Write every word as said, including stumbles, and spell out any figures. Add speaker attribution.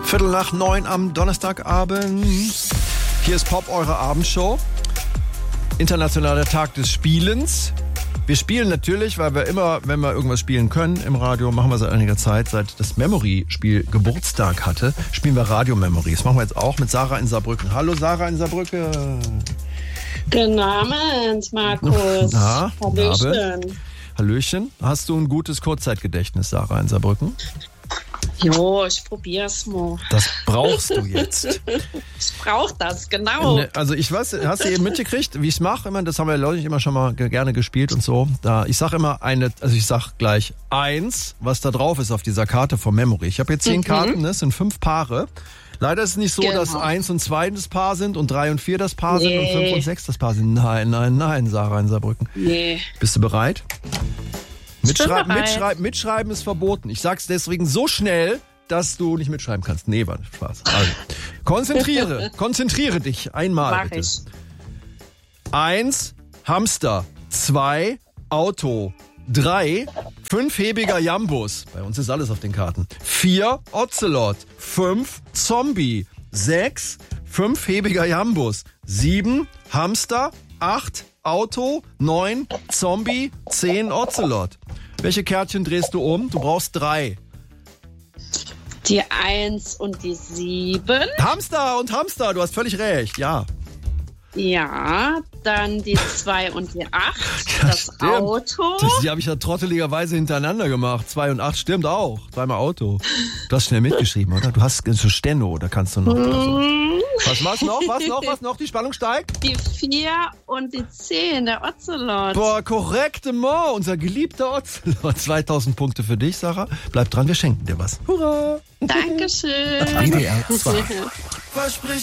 Speaker 1: Viertel nach neun am Donnerstagabend. Hier ist Pop, eure Abendshow. Internationaler Tag des Spielens. Wir spielen natürlich, weil wir immer, wenn wir irgendwas spielen können im Radio, machen wir seit einiger Zeit, seit das Memory-Spiel Geburtstag hatte, spielen wir Radio-Memory. Das machen wir jetzt auch mit Sarah in Saarbrücken. Hallo Sarah in Saarbrücken.
Speaker 2: Guten Abend, Markus.
Speaker 1: Na,
Speaker 2: Hallöchen.
Speaker 1: Hallöchen. Hast du ein gutes Kurzzeitgedächtnis, Sarah in Saarbrücken?
Speaker 2: Jo, ich probier's mal.
Speaker 1: Das brauchst du jetzt.
Speaker 2: Ich brauch das, genau.
Speaker 1: Ne, also ich weiß, hast du eben mitgekriegt, wie ich es mache? Immer, das haben wir Leute immer schon mal gerne gespielt und so. Da, ich sag immer eine, also ich sag gleich eins, was da drauf ist auf dieser Karte vom Memory. Ich habe jetzt zehn mhm. Karten, das sind fünf Paare. Leider ist es nicht so, genau. dass eins und zwei das Paar sind und drei und vier das Paar nee. sind und fünf und sechs das Paar sind. Nein, nein, nein, Sarah in Saarbrücken.
Speaker 2: Nee.
Speaker 1: Bist du bereit? Mitschreiben, mitschreiben, mitschreiben ist verboten. Ich sag's deswegen so schnell, dass du nicht mitschreiben kannst. Nee, war Spaß. Also, konzentriere, konzentriere dich einmal
Speaker 2: Mach
Speaker 1: bitte.
Speaker 2: Ich.
Speaker 1: Eins, Hamster. Zwei, Auto. Drei, fünfhebiger Jambus. Bei uns ist alles auf den Karten. Vier, Ocelot. Fünf, Zombie. Sechs, fünfhebiger Jambus. Sieben, Hamster. Acht, Auto. Neun, Zombie. Zehn, Ocelot. Welche Kärtchen drehst du um? Du brauchst drei.
Speaker 2: Die eins und die sieben.
Speaker 1: Hamster und Hamster, du hast völlig recht, ja.
Speaker 2: Ja, dann die zwei und die acht,
Speaker 1: ja,
Speaker 2: das
Speaker 1: stimmt.
Speaker 2: Auto.
Speaker 1: Das, die habe ich ja trotteligerweise hintereinander gemacht. Zwei und acht stimmt auch. Zweimal Auto. Du hast schnell mitgeschrieben, oder? Du hast so Steno, da kannst du noch. Also. Was, was noch? Was noch? Was noch? Die Spannung steigt?
Speaker 2: Die vier und die zehn, der Ocelot.
Speaker 1: Boah, korrektement, unser geliebter Ocelot. zweitausend Punkte für dich, Sarah. Bleib dran, wir schenken dir was. Hurra!
Speaker 2: Dankeschön.
Speaker 1: W D R zwei.